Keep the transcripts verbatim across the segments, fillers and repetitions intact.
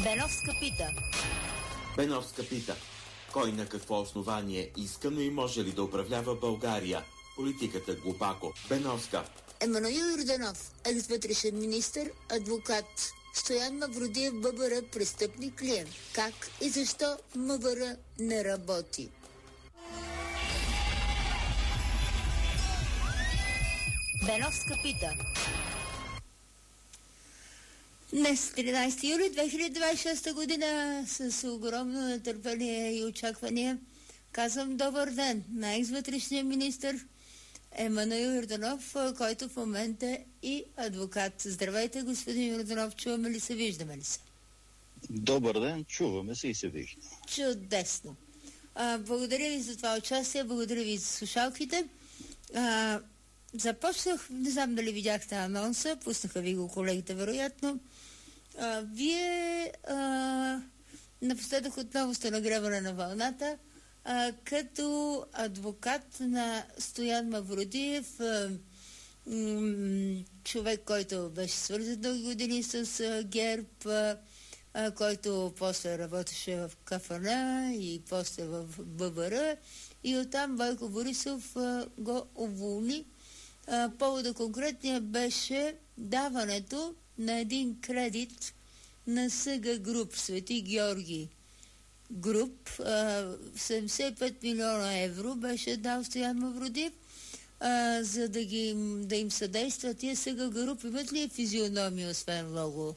Беновска пита. Беновска пита. Кой на какво основание иска, но и може ли да управлява България? Политиката глупако. Беновска. Емануил Йорданов, екс-вътрешен министър, адвокат. Стоян Мавродиев, ББР, престъпник ли е? Как и защо МВР не работи? Беновска пита. Днес, тринадесети юли две хиляди двадесет и шеста година, с огромно нетърпение и очакване, казвам добър ден на екс-вътрешния министър Емануил Йорданов, който в момента е и адвокат. Здравейте, господин Йорданов, чуваме ли се, виждаме ли се? Добър ден, чуваме се и се виждаме. Чудесно. А, благодаря ви за това участие, благодаря ви за слушалките. А, започнах, не знам дали видяхте анонса, пуснаха ви го колегите вероятно. А, вие а, напоследък отново сте нагребане на вълната, а, като адвокат на Стоян Мавродиев, а, м- човек, който беше свързан дълги години с а, ГЕРБ, а, а, който после работеше в КФН и после в ББР, и оттам Бойко Борисов а, го уволни. А, повода конкретния беше даването на един кредит на СГ Груп, Свети Георги Груп. А, седемдесет и пет милиона евро беше дал Стоян Мавродиев, а, за да, ги, да им съдейства. Тия СГ Груп имат ли физиономия, освен лого?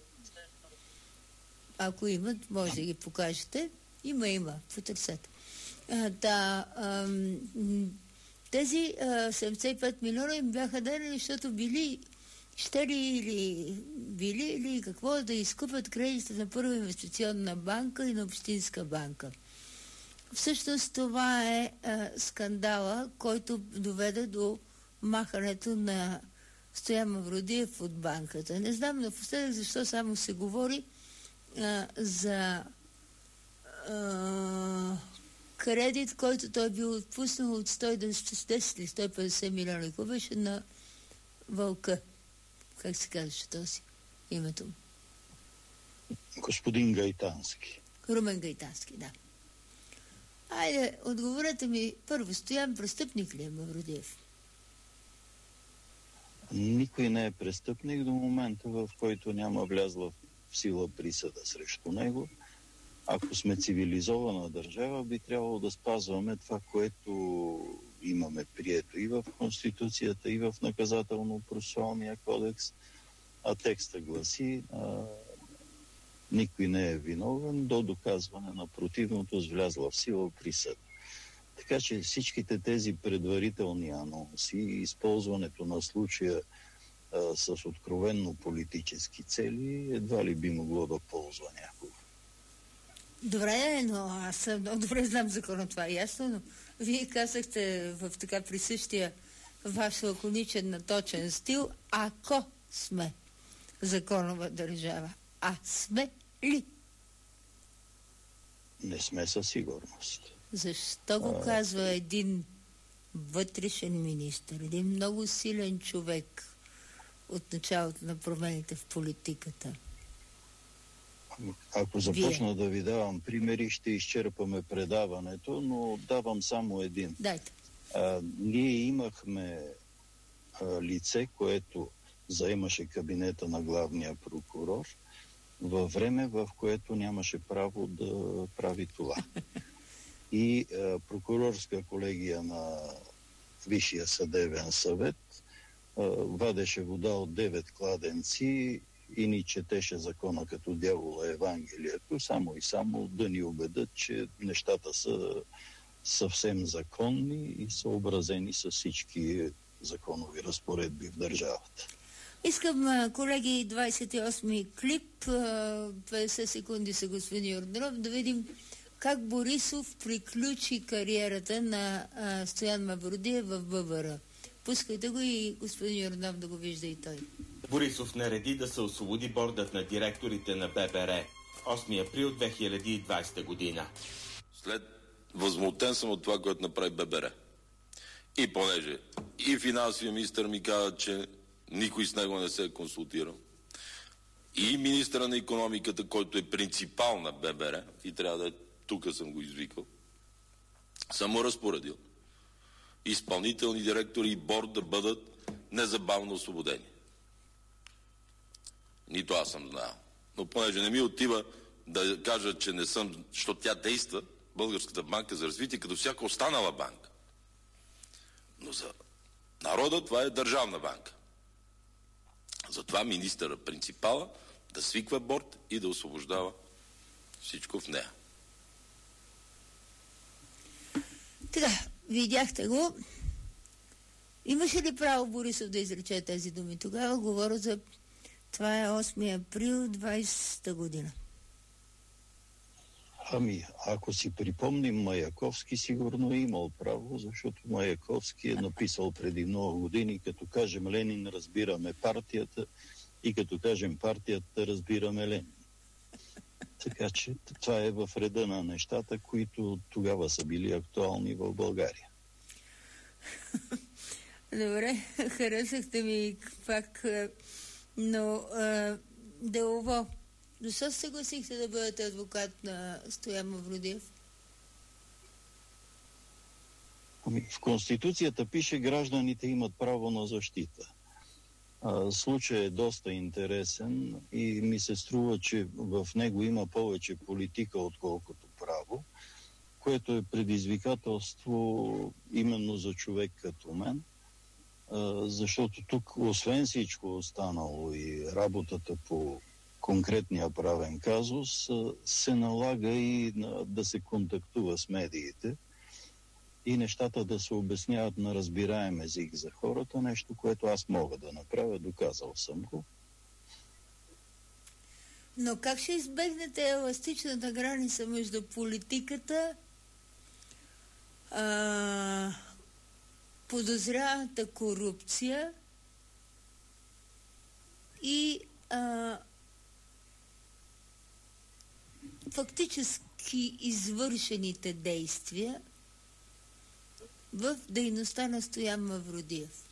Ако имат, може да ги покажете. Има, има. Потърсете. А, да, ам, тези а, седемдесет и пет милиона им бяха дадени, защото били ще ли или били или какво да изкупят кредитите на Първа инвестиционна банка и на Общинска банка. Всъщност това е а, скандала, който доведе до махането на Стоян Мавродиев от банката. Не знам напоследък защо само се говори а, за а, кредит, който той бил отпуснал от сто и десет или сто и петдесет милиона. Какво беше на Вълка? Как се казваше този името? Господин Гайтански. Румен Гайтански, да. Айде, отговорете ми първо, Стоян престъпник ли е Мавродиев? Никой не е престъпник до момента, в който няма влязла в сила присъда срещу него. Ако сме цивилизована държава, би трябвало да спазваме това, което имаме прието и в Конституцията, и в Наказателно-процесуалния кодекс. А текста гласи, а, никой не е виновен до доказване на противното с влязла в сила присъда. Така че всичките тези предварителни анонси и използването на случая а, с откровенно политически цели едва ли би могло да ползва някого. Добре, но аз много добре знам закона, това е ясно, но вие казахте в така присъщия ваш лаконичен наточен стил, ако сме законова държава. А сме ли? Не сме със сигурност. Защо го а... казва един вътрешен министър, един много силен човек от началото на промените в политиката? Ако започна Вие. да ви давам примери, ще изчерпаме предаването, но давам само един. Дайте. А, ние имахме а, лице, което заемаше кабинета на главния прокурор във време, в което нямаше право да прави това. И а, прокурорска колегия на Висшия съдебен съвет а, вадеше вода от девет кладенци и ни четеше закона като дявола Евангелието, само и само да ни убедят, че нещата са съвсем законни и съобразени с всички законови разпоредби в държавата. Искам, колеги, двадесет и осми клип, петдесет секунди са господин Йорданов, да видим как Борисов приключи кариерата на а, Стоян Мавродиев в ББР. Пускайте го и господин Йорданов да го вижда и той. Борисов нареди да се освободи бордът на директорите на ББР. осми април две хиляди и двадесета година. След възмутен съм от това, което направи ББР. И понеже и финансовия министър ми каза, че никой с него не се е консултирал, и министъра на икономиката, който е принципал на ББР, и трябва да е, тук съм го извикал, съм му разпоредил изпълнителни директори и борд да бъдат незабавно освободени. Нито аз съм знаел. Но понеже не ми отива да кажа, че не съм, защото тя действа, Българската банка за развитие, като всяка останала банка. Но за народа това е държавна банка. Затова министъра принципала да свиква борд и да освобождава всичко в нея. Така, видяхте го. Имаше ли право Борисов да изрече тези думи? Тогава говоря за... Това е осми април двайсета година. Ами, ако си припомним Маяковски, сигурно е имал право, защото Маяковски е написал преди много години, като кажем Ленин, разбираме партията, и като кажем партията, разбираме Ленин. Така че това е в реда на нещата, които тогава са били актуални в България. Добре, харесахте ми пак, но а, делово. Защо се съгласихте да бъдете адвокат на Стоян Мавродиев? Ами, в Конституцията пише, гражданите имат право на защита. А, случай е доста интересен и ми се струва, че в него има повече политика, отколкото право, което е предизвикателство именно за човек като мен, а, защото тук, освен всичко останало и работата по конкретния правен казус, се налага и да се контактува с медиите и нещата да се обясняват на разбираем език за хората, нещо, което аз мога да направя, доказал съм го. Но как ще избегнете еластичната граница между политиката, а, подозряната корупция и а, фактически извършените действия в дейността на Стоян Мавродиев?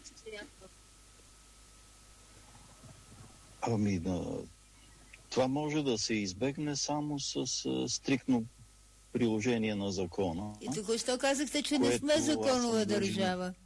Ами, да, това може да се избегне само с, с стриктно приложение на закона. И току-що казахте, че не сме законова държава.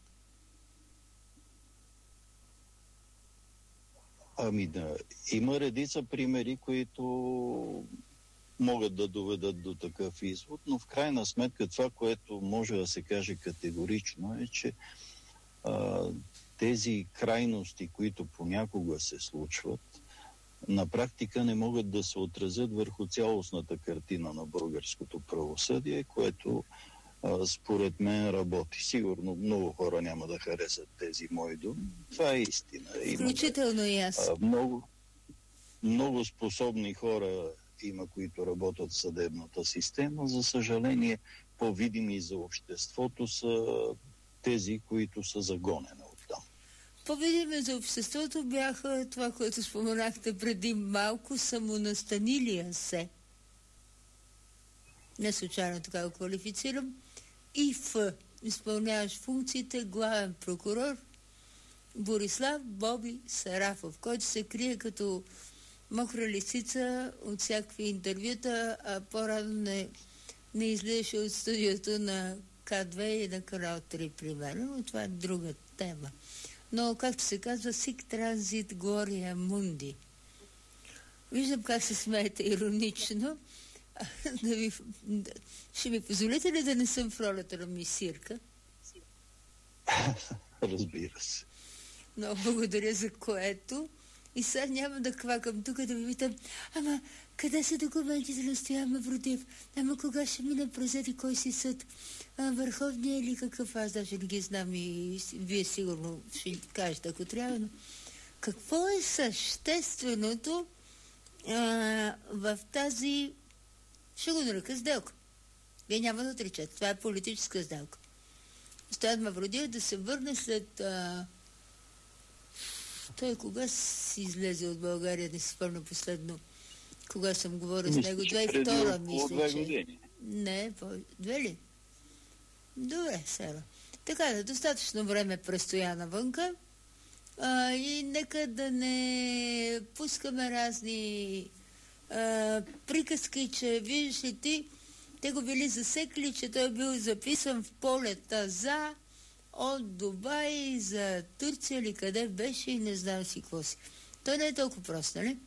Ами да, има редица примери, които могат да доведат до такъв извод, но в крайна сметка това, което може да се каже категорично е, че а, тези крайности, които понякога се случват, на практика не могат да се отразят върху цялостната картина на българското правосъдие, което а, според мен работи. Сигурно много хора няма да харесат тези мои думи. Това е истина. Включително и аз. А, много, много способни хора има, които работят в съдебната система. За съжаление, по-видими за обществото са тези, които са загонени оттам. По-видими за обществото бяха това, което споменахте преди малко, самонастанилия се. Не случайно така го квалифицирам. И в изпълняваш функциите главен прокурор Борислав Боби Сарафов, който се крие като мокра лисица от всякакви интервюта, а по-рано не, не излизаше от студиото на К две и на Канал три, примерно, но това е друга тема. Но, както се казва, сик транзит глория мунди. Виждам как се смеете иронично. Да ви, да, ще ми позволите ли да не съм в ролята на мисирка? Разбира се. Но благодаря за което. И сега няма да квакам тук да ви питам, ама къде са документите на Стоян Мавродиев? Ама кога ще мине през еди кой си съд? А, върховния или какъв? Аз даже не ги знам и вие сигурно ще кажете, ако трябва. Но какво е същественото а, в тази, ще го нарека, сделка? Вие няма да отричате. Това е политическа сделка. Стоян Мавродиев да се върне след... А, той кога си излезе от България, не си спомня последно, кога съм говорил с него? две хиляди и втора, мисля, че... Не, по... две ли? Добре, сега. Така да, достатъчно време престоя навънка. А, и нека да не пускаме разни а, приказки, че виждаш ли ти, те го били засекли, че той бил записан в полета за от Дубай за Турция или къде беше и не знам си какво си. Той не е толкова прост, нали?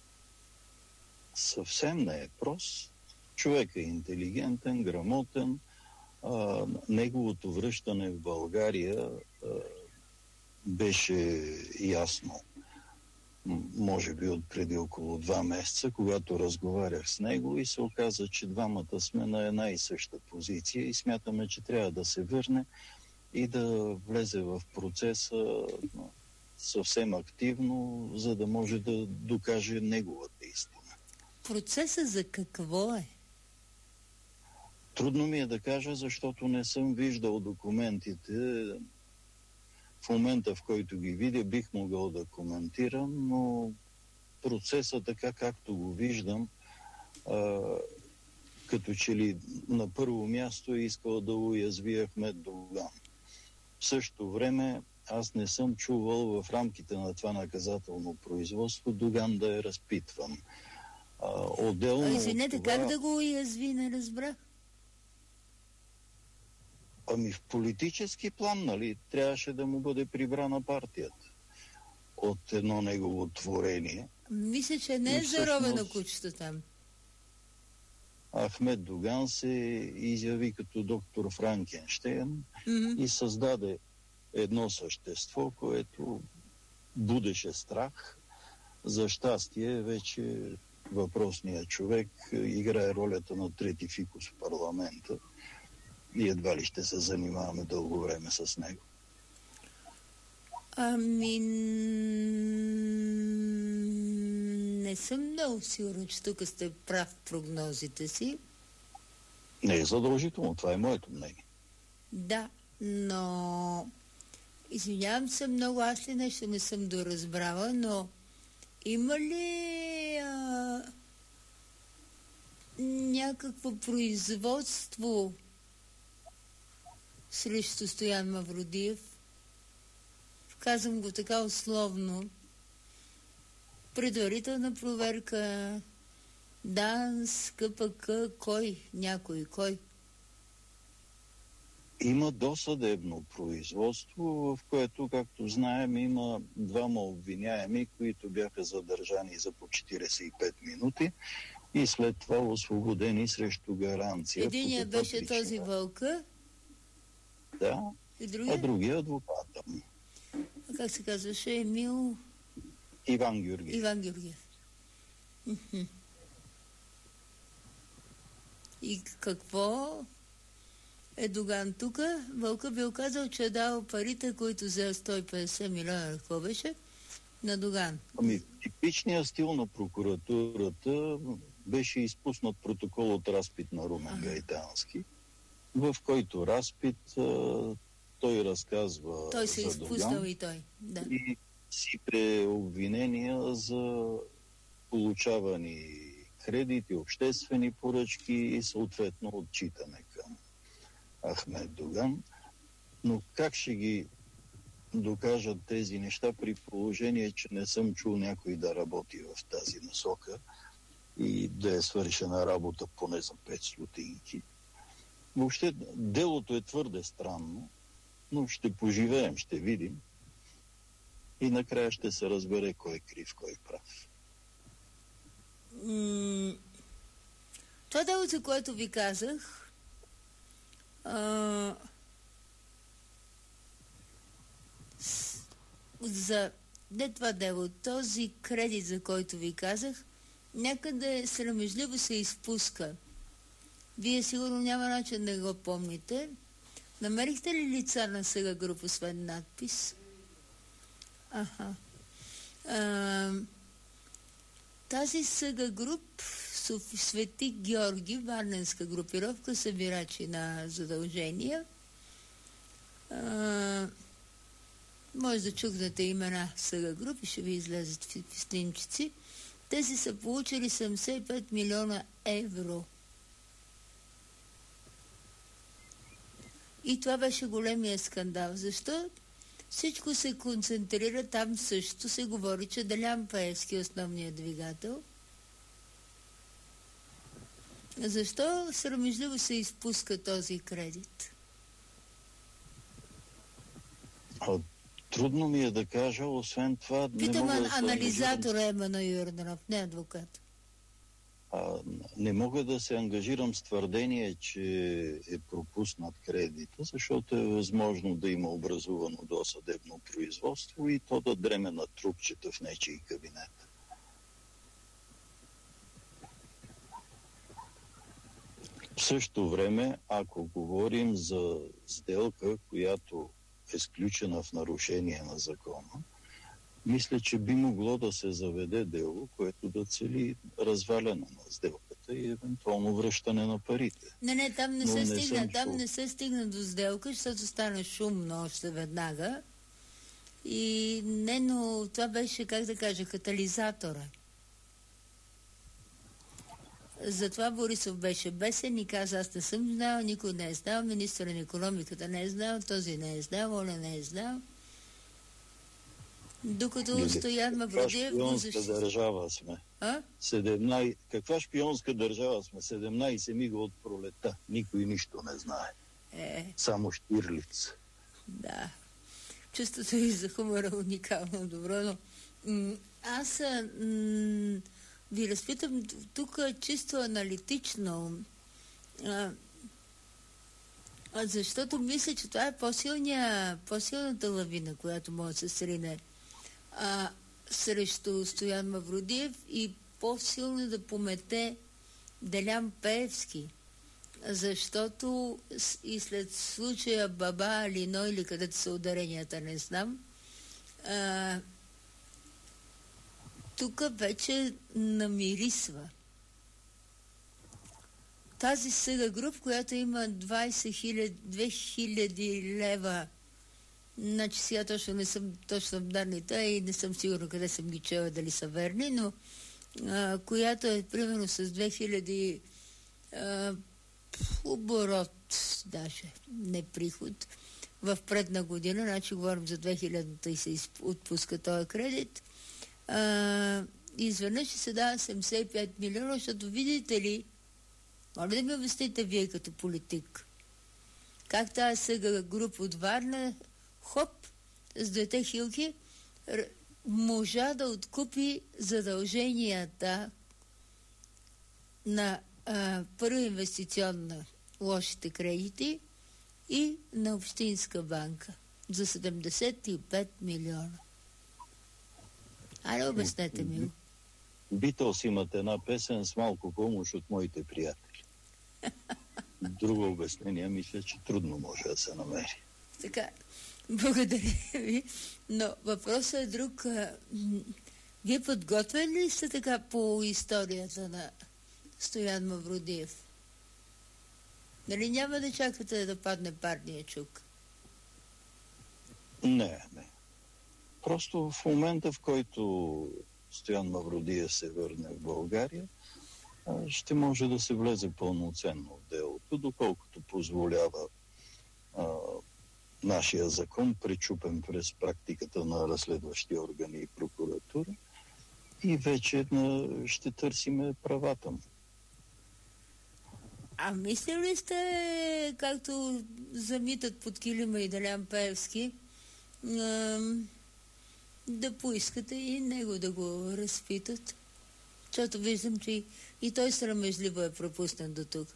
Съвсем не е прост. Човек е интелигентен, грамотен. А, неговото връщане в България а, беше ясно. Може би от преди около два месеца, когато разговарях с него и се оказа, че двамата сме на една и съща позиция и смятаме, че трябва да се върне и да влезе в процеса съвсем активно, за да може да докаже неговата истина. Процесът за какво е? Трудно ми е да кажа, защото не съм виждал документите. В момента, в който ги видя, бих могъл да коментирам, но процесът, така както го виждам, а, като че ли на първо място е искал да уязви Ахмед Доган. В същото време аз не съм чувал в рамките на това наказателно производство Доган да е разпитван. А, отделно а, извинете, това... как да го уязви, не разбрах? Ами в политически план, нали, трябваше да му бъде прибрана партията от едно негово творение. Мисля, че не е всъщност... заровено кучето там. Ахмед Доган се изяви като доктор Франкенщейн Mm-hmm. и създаде едно същество, което будеше страх. За щастие, вече въпросният човек играе ролята на трети фикус в парламента и едва ли ще се занимаваме дълго време с него. Ами... Не съм много сигурна, че тук сте прав в прогнозите си. Не е задължително, това е моето мнение. Да, но... Извинявам се много, аз ли нещо не съм доразбрала, но има ли а... някакво производство срещу Стоян Мавродиев? Казвам го така условно. Предварителна проверка, ДАНС, КПК, кой? Някой, кой? Има досъдебно производство, в което, както знаем, има двама обвиняеми, които бяха задържани за по четиридесет и пет минути и след това освободени срещу гаранция. Единият беше този Вълка. Да, и другия? а другия адвоката. А как се казваше? Емил... Иван Георгиев. Иван Георгиев. И какво е Доган тук? Вълка бил казал, че е дал парите, които за сто и петдесет милиона, какво беше, на Доган. Ами, типичният стил на прокуратурата беше изпуснат протокол от разпит на Румен ага. Гайтански, в който разпит той разказва Той се е изпуснал Доган, и той. Да. И си преобвинения за получавани кредити, обществени поръчки и съответно отчитане към Ахмед Доган. Но как ще ги докажат тези неща при положение, че не съм чул някой да работи в тази насока и да е свършена работа поне за пет стотинки? Въобще делото е твърде странно, но ще поживеем, ще видим и накрая ще се разбере кой е крив, кой е прав. М- това дело, за което ви казах, а... с... за не това дело, този кредит, за който ви казах, някъде срамежливо се изпуска. Вие сигурно няма начин да го помните. Намерихте ли лица на Съга Груп, освен надпис? Аха. А, тази Съга Груп, Свети Георги, варненска групировка, събирачи на задължения. А, може да чукнете имена Съга Груп и ще ви излезат в, в снимчици. Тези са получили седемдесет и пет милиона евро. И това беше големия скандал. Защо? Всичко се концентрира, там също се говори, че Делян Пеевски е основният двигател. Защо срамежливо се изпуска този кредит? А, трудно ми е да кажа, освен това... Питам не мога да анализатора Емано Юрданов, не адвокат. А, не мога да се ангажирам с твърдение, че е пропуснат кредита, защото е възможно да има образувано досъдебно производство и то да дреме на трупчета в нечий кабинет. В същото време, ако говорим за сделка, която е сключена в нарушение на закона, мисля, че би могло да се заведе дело, което да цели разваляне на сделката и евентуално връщане на парите. Не, не, там не Но се не стигна, съм там чул. не се стигна до сделка, защото стана шумно още веднага. И не, но това беше, как да кажа, катализатора. Затова Борисов беше бесен и каза, аз не съм знал, никой не е знал, министър на икономиката не е знал, този не е знал, Оля не е знал. Докато Стоян Мавродиев го Каква защити. шпионска държава сме? А? седемнадесет... Каква шпионска държава сме? седемнадесет мига от пролета. Никой нищо не знае. Е, Само Штирлиц. да. Чувството и за хумора е уникално добро, но м- аз м- ви разпитам тук чисто аналитично, а, а защото мисля, че това е по-силния, по-силната лавина, която може да се срине а, срещу Стоян Мавродиев и по-силно да помете Делян Пеевски. Защото и след случая Баба, Лино или където са ударенията, не знам, а, тук вече намирисва. Тази сега груп, която има двайсет хиляди, две хиляди лева, значи сега точно не съм точно данните и не съм сигурна къде съм ги чела, дали са верни, но а, която е примерно с две хиляди а, оборот, даже не приход, в предна година, значи говорим за две хилядната и се отпуска този кредит, а, изведнъж ще се дава седемдесет и пет милиона, защото видите ли, моля да ми обясните вие като политик, как тази сега група от Варна, хоп, с двете хилки, можа да откупи задълженията на а, първа инвестиционна лошите кредити и на Общинска банка за седемдесет и пет милиона. Айде, обяснете ми го. Битълс имат една песен с малко помощ от моите приятели. Друго обяснение мисля, че трудно може да се намери. Така, благодаря ви. Но въпросът е друг. Вие подготвени ли сте така по историята на Стоян Мавродиев? Нали няма да чакате да падне парния чук? Не, не. Просто в момента, в който Стоян Мавродиев се върне в България, ще може да се влезе пълноценно в делото, доколкото позволява а, нашия закон, пречупен през практиката на разследващи органи и прокуратура, и вече на, ще търсиме правата му. А мислили ли сте, както замитат под килима и Делян Пеевски, да поискате и него да го разпитат? Защото виждам, че и той срамежливо е пропуснат до тук.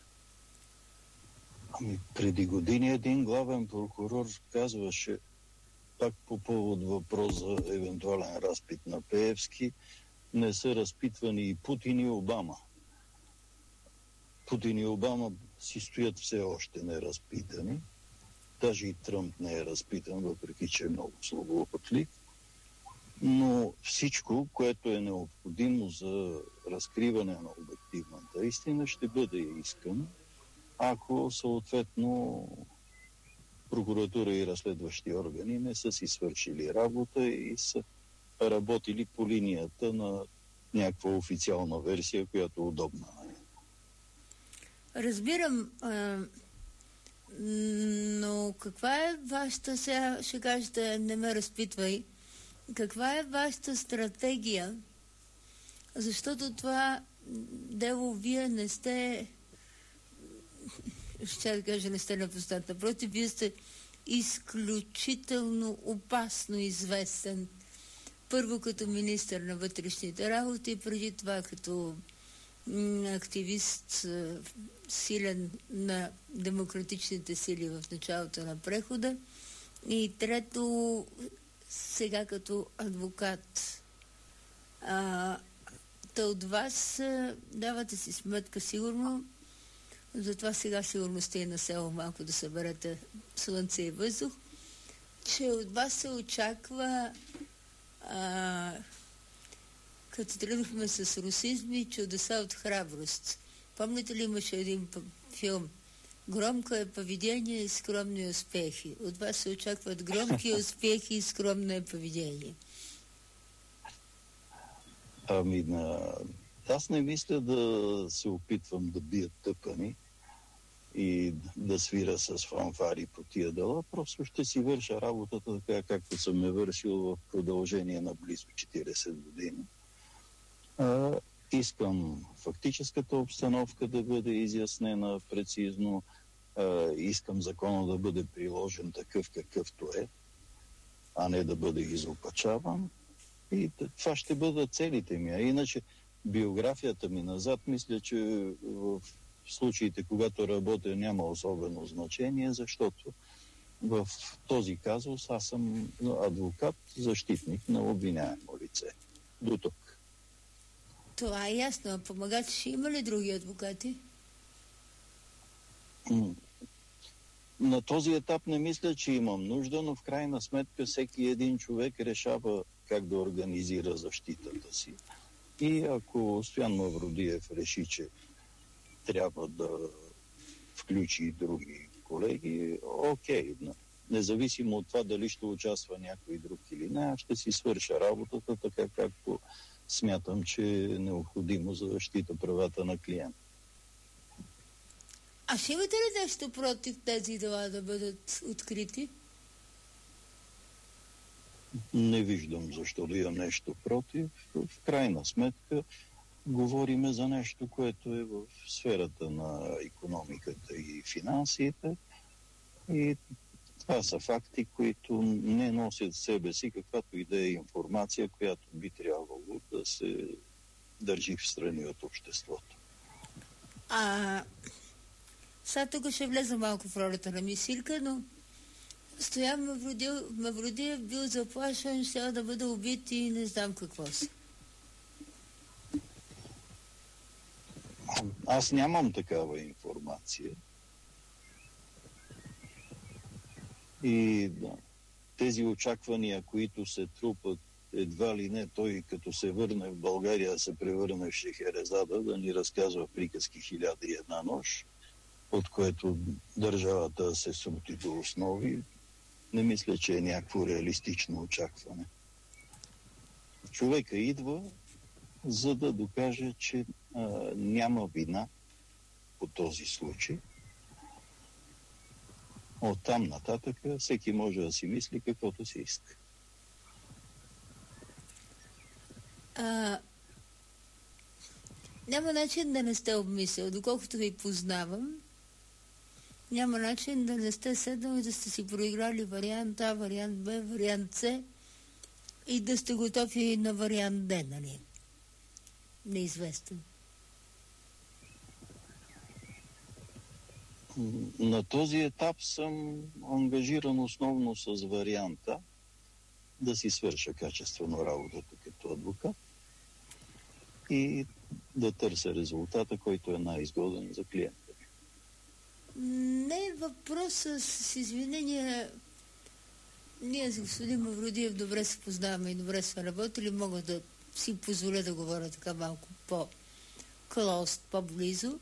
Ами, преди години един главен прокурор казваше, пак по повод въпрос за евентуален разпит на Пеевски, не са разпитвани и Путин и Обама. Путин и Обама си стоят все още неразпитани. Даже и Тръмп не е разпитан, въпреки че е много слабоотлив. Но всичко, което е необходимо за разкриване на обективната истина, ще бъде искано, ако съответно прокуратура и разследващи органи не са си свършили работа и са работили по линията на някаква официална версия, която е удобна. Разбирам, а, Но каква е вашата, сега ще кажете, не ме разпитвай, каква е вашата стратегия? Защото това дело вие не сте, ще да кажа, не сте напознат. Напротив, вие сте изключително опасно известен. Първо като министър на вътрешните работи, преди това като активист силен на демократичните сили в началото на прехода. И трето, сега като адвокат. А, та от вас давате си сметка сигурно, затова сега сигурно сте и на село малко да съберете слънце и въздух, че от вас се очаква а, като тръгнахме с русизми, чудеса от храброст. Помните ли, имаше един филм? Громко е поведение и скромни успехи. От вас се очакват громки успехи и скромно поведение. Ами, на... аз не мисля да се опитвам да бия тъпани и да свира с фанфари по тия дела. Просто ще си върша работата така, както съм ме вършил в продължение на близо четирийсет години. А, искам фактическата обстановка да бъде изяснена прецизно. А, искам закона да бъде приложен такъв какъвто е, а не да бъде изопачаван. И това ще бъдат целите ми. А иначе биографията ми назад, мисля, че в случаите, когато работя, няма особено значение, защото в този казус аз съм адвокат, защитник на обвиняемо лице. До тук. Това е ясно. А помагачи ще има ли други адвокати? На този етап не мисля, че имам нужда, но в крайна сметка всеки един човек решава как да организира защитата си. И ако Стоян Мавродиев реши, че трябва да включи и други колеги, окей. Независимо от това дали ще участва някой друг или не, ще си свърша работата така, както смятам, че е необходимо за защита правата на клиента. А ще имате ли нещо против тези дела да бъдат открити? Не виждам защо да имам нещо против. В крайна сметка говориме за нещо, което е в сферата на икономиката и финансите. И това са факти, които не носят в себе си каквато и да е информация, която би трябвало да се държи в страни от обществото. А сега тук ще влеза малко в ролята на мисилка, но Стоян Мавродиев бил заплашен, ще да бъде убит и не знам какво си. Аз нямам такава информация. И да, тези очаквания, които се трупат, едва ли не той, като се върне в България, се превърне в Шехерезада, да ни разказва приказки хиляда и една нощ, от което държавата се срути до основи. Не мисля, че е някакво реалистично очакване. Човека идва, за да докаже, че а, няма вина по този случай. Оттам нататък всеки може да си мисли каквото си иска. А, няма начин да не сте обмислил, доколкото ви познавам. Няма начин да не сте седнали да сте си проиграли вариант А, вариант Б, вариант С и да сте готови на вариант Д, нали? Неизвестен. На този етап съм ангажиран основно с варианта да си свърша качествено работата като адвокат и да търся резултата, който е най-изгоден за клиента. Не е въпрос с извинения. Ние с господин Мавродиев добре се познаваме и добре сме работили. Мога да си позволя да говоря така малко по-клост, по-близо.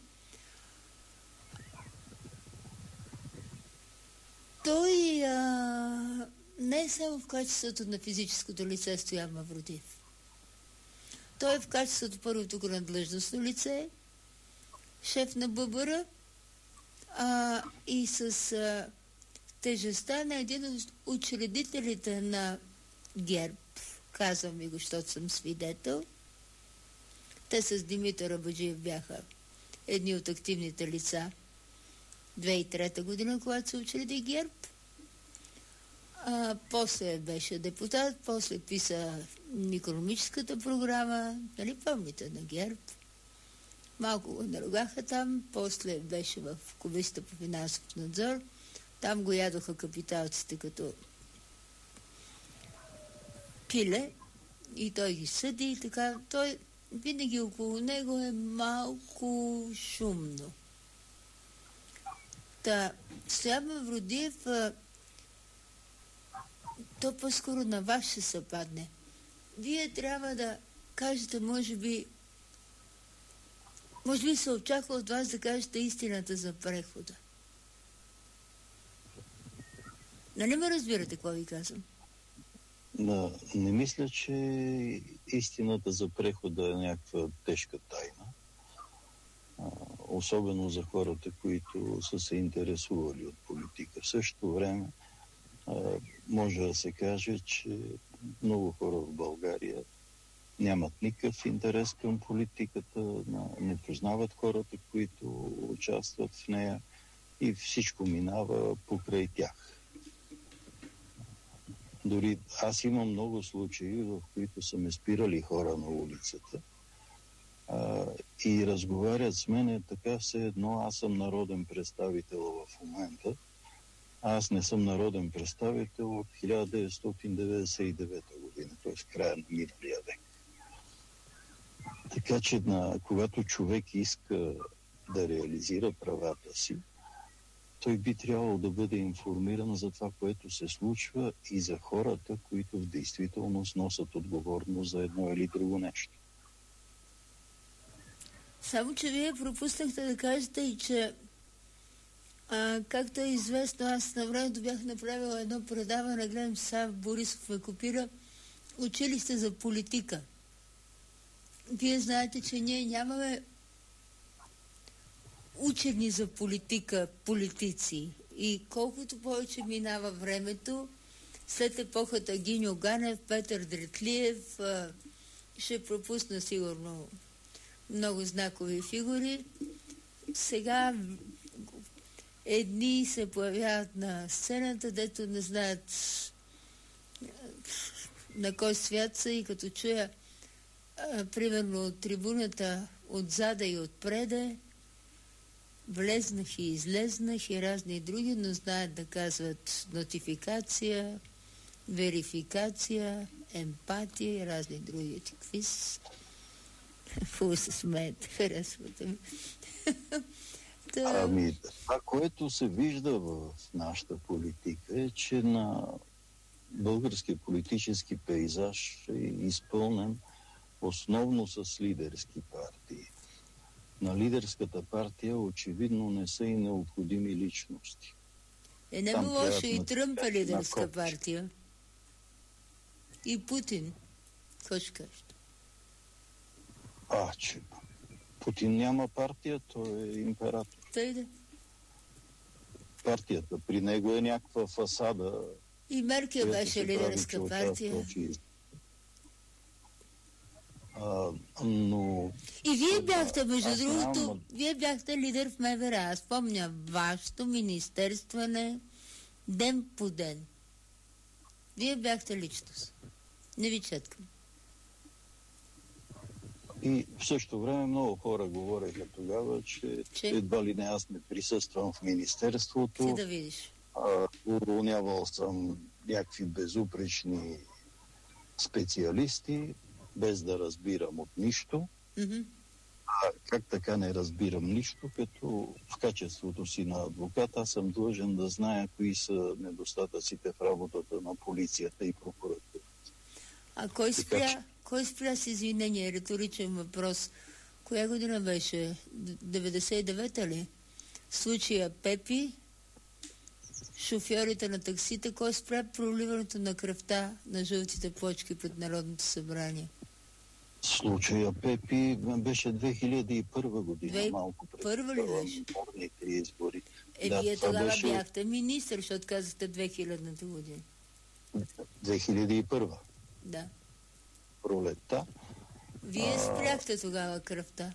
Той а, не е само в качеството на физическото лице Стоян Мавродиев. Той е в качеството първо тук на длъжностно лице, шеф на ББР, а, и с а, тежестта на един от учредителите на ГЕРБ, казвам ви го, защото съм свидетел. Те с Димитър Абаджиев бяха едни от активните лица две хиляди и трета година, когато се учреди ГЕРБ. А, после беше депутат, после писа икономическата програма, нали помните, на ГЕРБ. Малко го наругаха там, после беше в Комисията по финансов надзор. Там го ядоха капиталците като пиле и той ги съди и така. Той винаги около него е малко шумно. Та, Стоян Мавродиев, то по-скоро на вас ще се падне. Вие трябва да кажете, може би, може би се очаква от вас да кажете истината за прехода. Нали ме разбирате, какво ви казвам? Да, не мисля, че истината за прехода е някаква тежка тайна. А, особено за хората, които са се интересували от политика. В същото време а, може да се каже, че много хора в България нямат никакъв интерес към политиката, не познават хората, които участват в нея и всичко минава покрай тях. Дори аз имам много случаи, в които са ме спирали хора на улицата а, и разговарят с мене така все едно аз съм народен представител в момента. Аз не съм народен представител от хиляда деветстотин деветдесет и девета година, т.е. края на миналия век. Така че на, когато човек иска да реализира правата си, той би трябвало да бъде информиран за това, което се случва и за хората, които в действителност носят отговорност за едно или друго нещо. Само, че вие пропуснахте да кажете и, че а, както е известно, аз на времето бях направила едно предаване, гледам Сав Борисов ме копира, училище за политика. Вие знаете, че ние нямаме учени за политика, политици. И колкото повече минава времето, след епохата Гиньо Ганев, Петър Дретлиев, ще пропусна сигурно много знакови фигури. Сега едни се появяват на сцената, дето не знаят на кой свят са и като чуя а, примерно от трибуната отзада и отпреде, влезнах и излезнах и разни други, но знаят да казват нотификация, верификация, емпатия и разни други. Какви са? Фу, се смеете, харесвате ми. Да. Ами, това, което се вижда в нашата политика е, че на българския политически пейзаж е изпълнен основно с лидерски партии. На лидерската партия очевидно не са и необходими личности. Е, не било лошо и Тръмп е лидерска партия. И Путин. Какво ще кажете? А, че Путин няма партия, той е император. Тъй да. Партията при него е някаква фасада. И Меркел беше лидерска партия. А, но... И вие бяхте, между аз другото, нямам... вие бяхте лидер в МВР. Аз помня вашето министерстване ден по ден. Вие бяхте личност. Не ви четкам. И в същото време много хора говореха тогава, че, че? едва ли не аз не присъствам в министерството. Ти да видиш. Уволнявал съм някакви безупречни специалисти, без да разбирам от нищо. Mm-hmm. А как така не разбирам нищо, като в качеството си на адвокат аз съм длъжен да зная кои са недостатъците в работата на полицията и прокуратурата. А кой спря, че... кой спря с извинение? Риторичен въпрос. Коя година беше? деветдесет и девета ли? Случая Пепи, шофьорите на таксите, кой спря проливането на кръвта на жълтите плочки пред Народното събрание? Случая Пепи беше две хиляди и първа година, Две... малко преди първа ли беше? парламентарните избори. Е, да, вие тогава беше... бяхте министър, защото казахте две хилядната година. две хиляди и първа. Да. Пролетта. Вие а... спряхте тогава кръвта.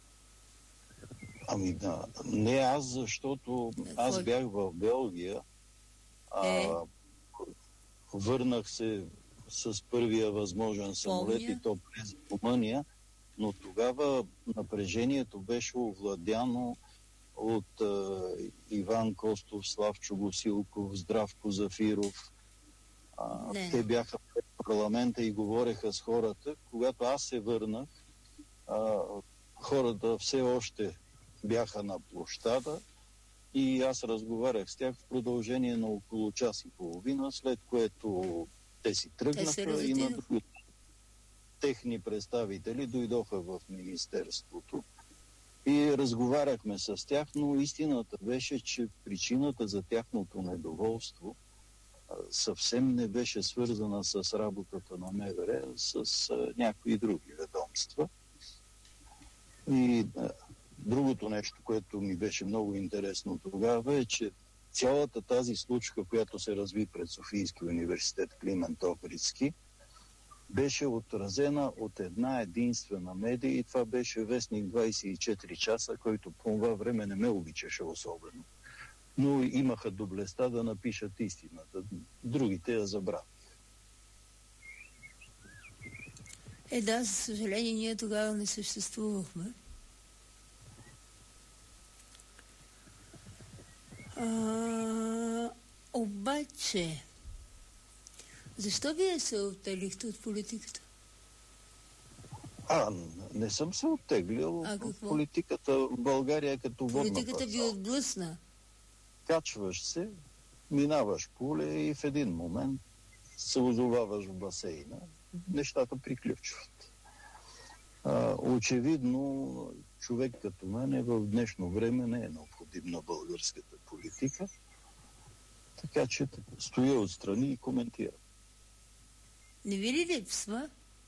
Ами да, не аз, защото аз Кой? бях в Белгия, а, Е. върнах се с първия възможен самолет Помня. и то през Румъния, но тогава напрежението беше овладяно от а, Иван Костов, Славчо Гусилков, Здравко Зафиров. А, Не. те бяха в парламента и говореха с хората. Когато аз се върнах, а, хората все още бяха на площада и аз разговарях с тях в продължение на около час и половина, след което те си тръгнаха и на други техни представители дойдоха в Министерството и разговаряхме с тях, но истината беше, че причината за тяхното недоволство а, съвсем не беше свързана с работата на МВР, с а, някои други ведомства. И а, другото нещо, което ми беше много интересно тогава е, че цялата тази случка, която се разви пред Софийския университет Климент Охридски, беше отразена от една единствена медия и това беше вестник двайсет и четири часа, който по това време не ме обичаше особено. Но имаха доблестта да напишат истината. Другите я забравиха. Е, да, за съжаление, ние тогава не съществувахме. А, обаче, защо вие се оттеглихте от политиката? А, не съм се оттеглил. А какво? Политиката в България е като водна Политиката ви парцала. отблъсна. Качваш се, минаваш поле и в един момент се озоваваш в басейна. Нещата приключват. А, очевидно, човек като мен в днешно време не е необходим на българската политика, така че стоя отстрани и коментирам. Не ви ли липсва?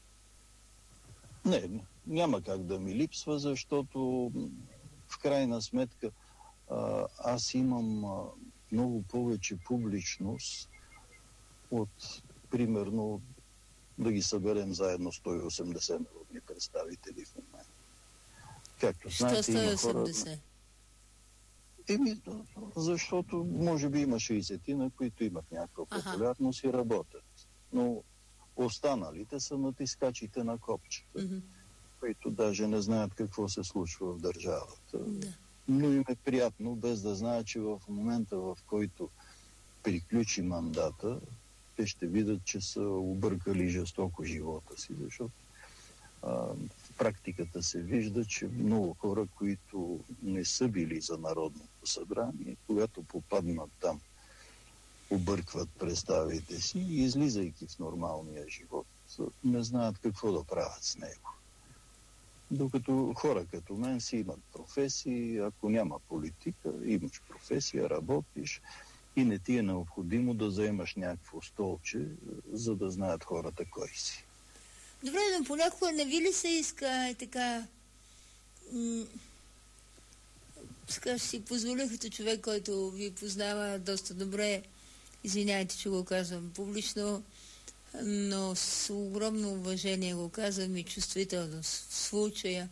Не, няма как да ми липсва, защото в крайна сметка а, аз имам а, много повече публичност от, примерно, да ги съберем заедно сто и осемдесет народни представители в момента. Както Що знаете, сто и има хора... осемдесет? Еми, защото може би има шейсет, на които имат някаква Аха. популярност и работят. Но останалите са натискачите на копчета, Мгм. които даже не знаят какво се случва в държавата. Да. Но им е приятно, без да знаят, че в момента, в който приключи мандата, те ще видят, че са объркали жестоко живота си, защото а, в практиката се вижда, че много хора, които не са били за Народното събрание, когато попаднат там, объркват представите си и излизайки в нормалния живот, не знаят какво да правят с него. Докато хора като мен си имат професии, ако няма политика, имаш професия, работиш и не ти е необходимо да заемаш някакво столче, за да знаят хората кой си. Добре, но понякога не ви ли се иска е така... М- сега ще си позволя като човек, който ви познава доста добре, извиняйте, че го казвам публично, но с огромно уважение го казвам и чувствителност в случая.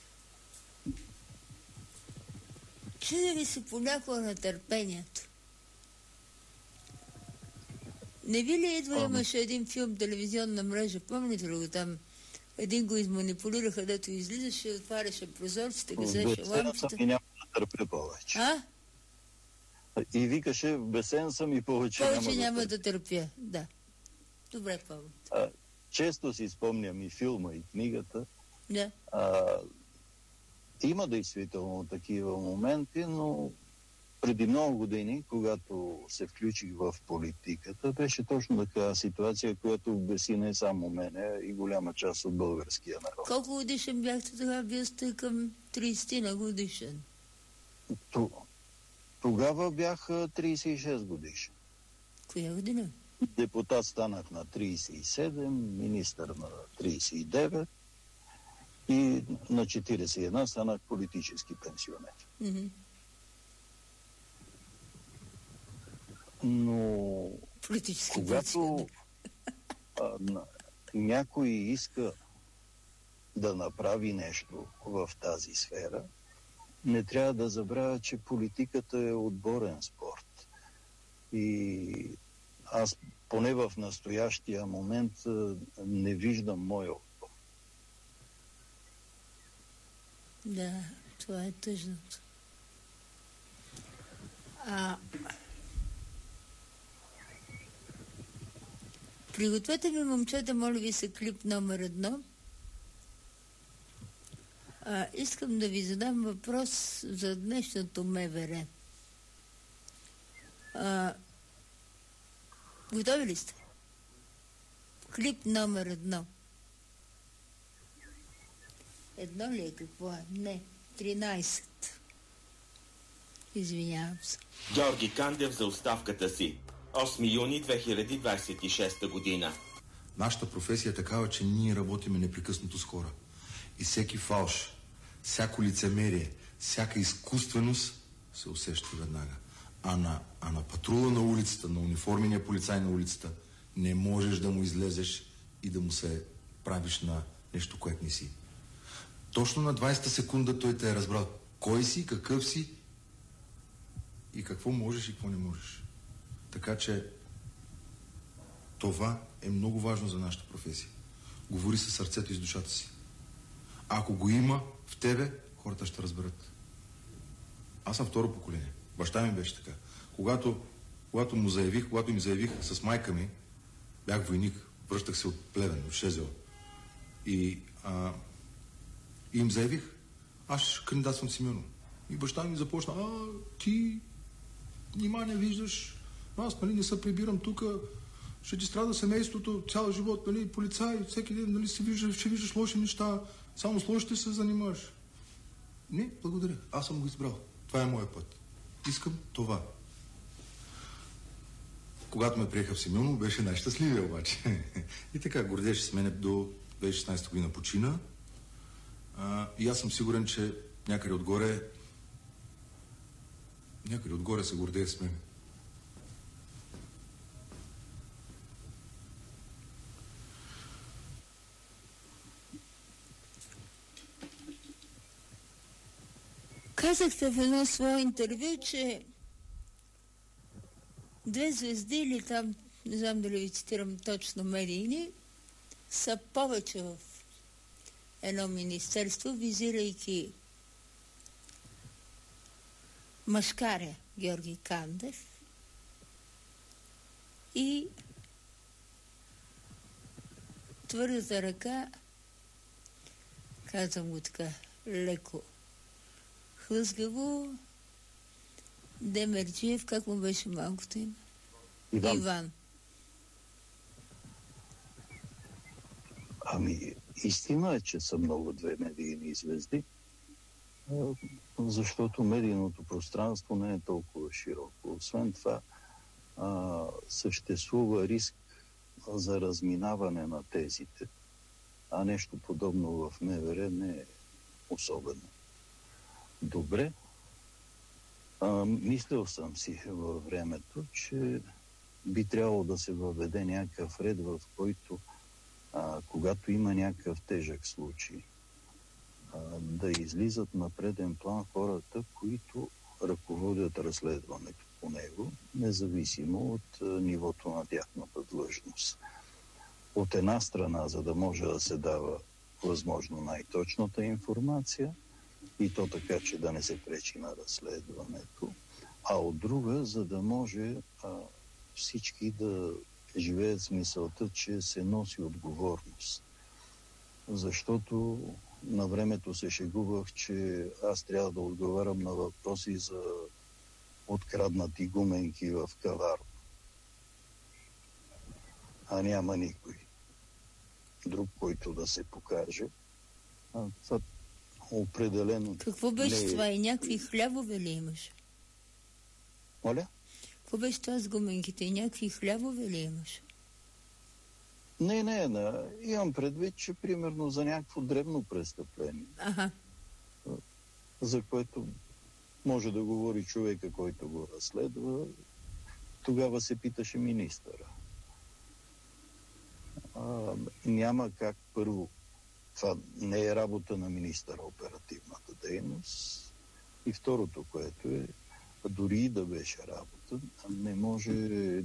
Чуди ли се понякога на търпението? Не ви ли идва, имаше един филм, телевизионна мрежа, помните ли го там? Един го изманипулираха, дето излизаше, отваряше прозорците, гасеше лампите. И няма да търпя повече. А? И викаше, бесен съм и повече, Повече няма, няма да да търпя, да. Добре, помня. А, често си спомням и филма, и книгата. Да. А, има действително такива моменти, но преди много години, когато се включих в политиката, беше точно такава ситуация, която обеси не само мене, а и голяма част от българския народ. Колко годишен бяхте тогава? Вие сте към трийсет на годишен. Т- Тогава бях трийсет и шест годишен. Коя година? Депутат станах на трийсет и седем, министър на трийсет и девет И на четиридесет и една станах политически пенсионер. Mm-hmm. Но Политически когато а, някой иска да направи нещо в тази сфера, не трябва да забравя, че политиката е отборен спорт. И аз поне в настоящия момент не виждам моя отбор. Да, това е тъжното. А... Пригответе ми, момчета, моля ви се, клип номер едно. А, искам да ви задам въпрос за днешното МВР. А, готови ли сте? Клип номер едно. Едно ли е, какво е? Не, тринайсет. Извинявам се. Георги Кандев за оставката си. осми юни две хиляди двадесет и шеста година. Нашата професия е такава, че ние работиме непрекъснато с хора. И всеки фалш, всяко лицемерие, всяка изкуственост се усеща веднага. А на, а на патрула на улицата, на униформения полицай на улицата, не можеш да му излезеш и да му се правиш на нещо, което не си. Точно на двадесета секунда той те е разбрал кой си, какъв си и какво можеш и какво не можеш. Така че това е много важно за нашата професия. Говори със сърцето и с душата си. А ако го има в тебе, хората ще разберат. Аз съм второ поколение. Баща ми беше така. Когато, когато му заявих, когато им заявих с майка ми, бях войник, връщах се от Плевен, от Шезел. И, а, и им заявих, аз ще кандидатствам Симеонов. И баща ми започна, а, ти нима не виждаш, аз, нали, не се прибирам тук, ще ти страда семейството, цял живот, нали, полицай, всеки ден, нали, си виждаш, ще виждаш лоши неща, само с лошите се занимаваш. Не, благодаря, аз съм го избрал. Това е моят път. Искам това. Когато ме приеха в Симеоново, беше най-щастливия обаче. И така, гордеше с мене до две хиляди и шестнадесета година почина. А, и аз съм сигурен, че някъде отгоре някъде отгоре се гордее с мен. Казахте в едно свое интервю, че две звезди или там, не знам дали ви цитирам точно медийни, са повече в едно министерство, визирайки мъжкаря Георги Кандев и твърдата ръка, казвам го така леко, хлъзгаво, Демерджиев, как му беше малкото име? Иван. Иван. Ами, истина е, че са много две медийни звезди, защото медийното пространство не е толкова широко. Освен това, а, съществува риск за разминаване на тезите, а нещо подобно в МВР не е особено добре. А, мислил съм си във времето, че би трябвало да се въведе някакъв ред, в който а, когато има някакъв тежък случай, а, да излизат на преден план хората, които ръководят разследването по него, независимо от а, нивото на тяхната длъжност. От една страна, за да може да се дава възможно най-точната информация, и то така, че да не се пречи на разследването, а от друга, за да може а, всички да живеят с мисълта, че се носи отговорност. Защото на времето се шегувах, че аз трябва да отговарям на въпроси за откраднати гуменки в Каварна. А няма никой друг, който да се покаже. А, това определено... Какво беше не... това? И някакви хлябове ли имаш? Моля? Какво беше това с гуменките? И някакви хлябове ли имаш? Не, не, не. Имам предвид, че примерно за някакво дребно престъпление, Ага. за което може да говори човека, който го разследва, тогава се питаше министъра. А, няма как първо. Това не е работа на министъра, оперативната дейност. И второто, което е, дори и да беше работа, не може